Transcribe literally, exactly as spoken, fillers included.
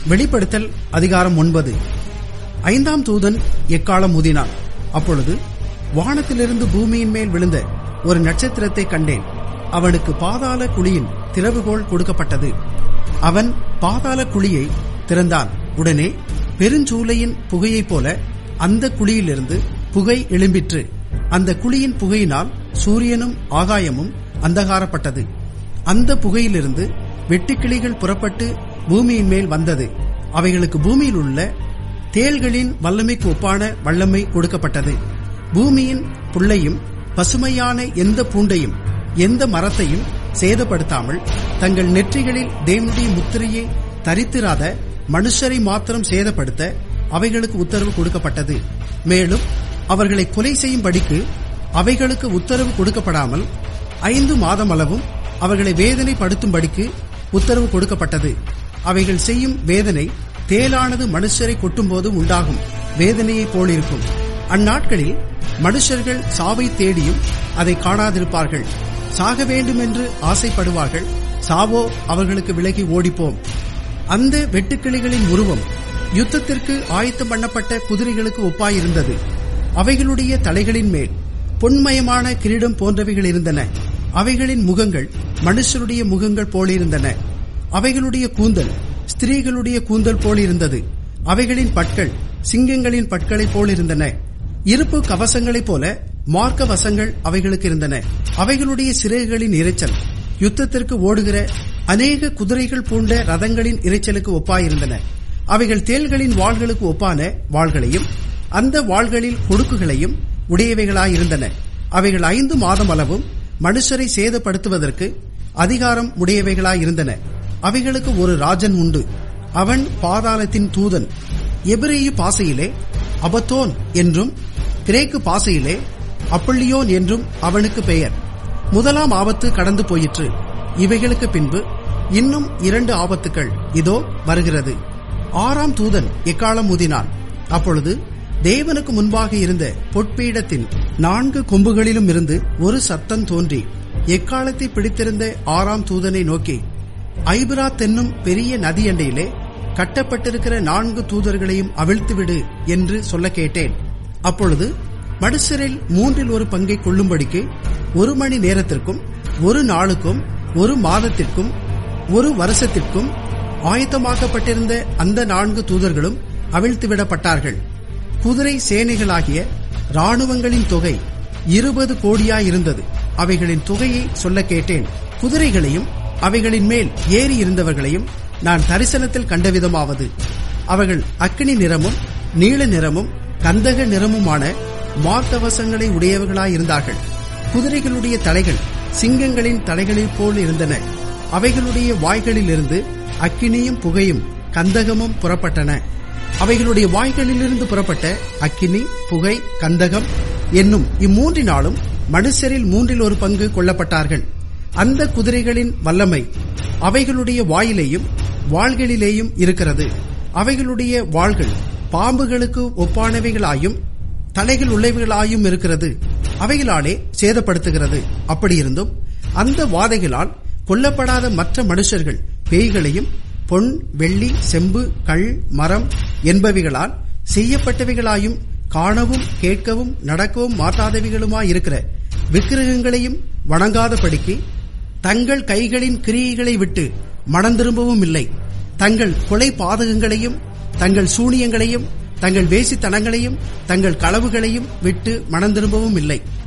வெளிப்படுத்தல் அதிகாரம் ஒன்பது. ஐந்தாம் தூதன் எக்காலம் ஊதினான். அப்பொழுது வானத்திலிருந்து பூமியின் மேல் விழுந்த ஒரு நட்சத்திரத்தை கண்டேன். அவனுக்கு பாதாள குழியின் திறவுகோல் கொடுக்கப்பட்டது. அவன் பாதாள குழியை திறந்தான். உடனே பெருஞ்சூளையின் புகையைப் போல அந்த குழியிலிருந்து புகை எழும்பிற்று. அந்த குழியின் புகையினால் சூரியனும் ஆகாயமும் அந்தகாரப்பட்டது. அந்த புகையிலிருந்து வெட்டுக்கிளிகள் புறப்பட்டு பூமியின் மேல் வந்தது. அவைகளுக்கு பூமியில் உள்ள தேள்களின் வல்லமைக்கு ஒப்பான வல்லமை கொடுக்கப்பட்டது. பூமியின் புல்லையும் பசுமையான எந்த பூண்டையும் எந்த மரத்தையும் சேதப்படுத்தாமல் தங்கள் நெற்றிகளில் தேவனுடைய முத்திரையை தரித்திராத மனுஷரை மாத்திரம் சேதப்படுத்த அவைகளுக்கு உத்தரவு கொடுக்கப்பட்டது. மேலும் அவர்களை கொலை செய்யும்படிக்கு அவைகளுக்கு உத்தரவு கொடுக்கப்படாமல் ஐந்து மாதம் அளவும் அவர்களை வேதனைப்படுத்தும்படிக்கு உத்தரவு கொடுக்கப்பட்டது. அவைகள் செய்யும் வேதனை தேளானது மனுஷரை கொட்டும்போது உண்டாகும் வேதனையை போலிருக்கும். அந்நாட்களில் மனுஷர்கள் சாவை தேடியும் அதை காணாதிருப்பார்கள். சாக வேண்டும் என்று ஆசைப்படுவார்கள். சாவோ அவர்களுக்கு விலகி ஓடிப்போம். அந்த வெட்டுக்கிளிகளின் உருவம் யுத்தத்திற்கு ஆயத்தம் பண்ணப்பட்ட குதிரைகளுக்கு ஒப்பாயிருந்தது. அவைகளுடைய தலைகளின் மேல் பொன்மயமான கிரீடம் போன்றவைகள் இருந்தன. அவைகளின் முகங்கள் மனுஷருடைய முகங்கள் போலிருந்தன. அவைகளுடைய கூந்தல் ஸ்திரீகளுடைய கூந்தல் போலிருந்தது. அவைகளின் பற்கள் சிங்கங்களின் பற்களைப் போலிருந்தன. இருப்பு கவசங்களைப் போல மார்க்க வசங்கள் அவைகளுக்கு இருந்தன. அவைகளுடைய சிறகுகளின் இரைச்சல் யுத்தத்திற்கு ஓடுகிற அநேக குதிரைகள் பூண்ட ரதங்களின் இரைச்சலுக்கு ஒப்பாயிருந்தன. அவைகள் தேள்களின் வாள்களுக்கு ஒப்பான வாள்களையும் அந்த வாள்களில் கொடுக்குகளையும் உடையவைகளாயிருந்தன. அவைகள் ஐந்து மாதம் அளவும் மனுஷரை சேதப்படுத்துவதற்கு அதிகாரம் உடையவைகளாயிருந்தன. அவைகளுக்கு ஒரு ராஜன் உண்டு. அவன் பாதாளத்தின் தூதன். எபிரேய பாசையிலே அபத்தோன் என்றும் கிரேக்கு பாசையிலே அப்பள்ளியோன் என்றும் அவனுக்கு பெயர். முதலாம் ஆபத்து கடந்து போயிற்று. இவைகளுக்கு பின்பு இன்னும் இரண்டு ஆபத்துக்கள் இதோ வருகிறது. ஆறாம் தூதன் எக்காலம் ஊதினான். அப்பொழுது தேவனுக்கு முன்பாக இருந்த பொற்பீடத்தின் நான்கு கொம்புகளிலும் இருந்து ஒரு சத்தம் தோன்றி எக்காலத்தை பிடித்திருந்த ஆறாம் தூதனை நோக்கி, ஐபிராத் என்னும் பெரிய நதியண்டையிலே கட்டப்பட்டிருக்கிற நான்கு தூதர்களையும் அவிழ்த்துவிடு என்று சொல்ல கேட்டேன். அப்பொழுது மனுஷரில் மூன்றில் ஒரு பங்கை கொள்ளும்படிக்கு ஒரு மணி நேரத்திற்கும் ஒரு நாளுக்கும் ஒரு மாதத்திற்கும் ஒரு வருஷத்திற்கும் ஆயத்தமாக்கப்பட்டிருந்த அந்த நான்கு தூதர்களும் அவிழ்த்துவிடப்பட்டார்கள். குதிரை சேனைகளாகிய இராணுவங்களின் தொகை இருபது கோடியாயிருந்தது. அவைகளின் தொகையை சொல்ல கேட்டேன். குதிரைகளையும் அவைகளின் மேல் ஏறி இருந்தவர்களையும் நான் தரிசனத்தில் கண்டவிதமாவது, அவர்கள் அக்கினி நிறமும் நீல நிறமும் கந்தக நிறமுமான மார்க்கவசங்களை உடையவர்களாயிருந்தார்கள். குதிரைகளுடைய தலைகள் சிங்கங்களின் தலைகளைப் போல் இருந்தன. அவைகளுடைய வாய்களிலிருந்து அக்கினியும் புகையும் கந்தகமும் புறப்பட்டன. அவைகளுடைய வாய்களிலிருந்து புறப்பட்ட அக்கினி, புகை, கந்தகம் என்னும் இம்மூன்றினாலும் மனுஷரில் மூன்றில் ஒரு பங்கு கொல்லப்பட்டார்கள். அந்த குதிரைகளின் வல்லமை அவைகளுடைய வாயிலேயும் வாள்களிலேயும் இருக்கிறது. அவைகளுடைய வாள்கள் பாம்புகளுக்கு ஒப்பானவைகளாயும் தலைகள் உள்ளவைகளாயும் இருக்கிறது. அவைகளாலே சேதப்படுத்துகிறது. அப்படியிருந்தும் அந்த வாதைகளால் கொல்லப்படாத மற்ற மனுஷர்கள் பேய்களையும் பொன், வெள்ளி, செம்பு, கல், மரம் என்பவைகளால் செய்யப்பட்டவைகளாயும் காணவும் கேட்கவும் நடக்கவும் மாட்டாதவைகளுமாயிருக்கிற விக்கிரகங்களையும் வணங்காதபடிக்கு தங்கள் கைகளின் கிரியைகளை விட்டு மனம் திரும்பவும் இல்லை. தங்கள் கொலை பாதகங்களையும் தங்கள் சூனியங்களையும் தங்கள் வேசித்தனங்களையும் தங்கள் களவுகளையும் விட்டு மனம் திரும்பவும் இல்லை.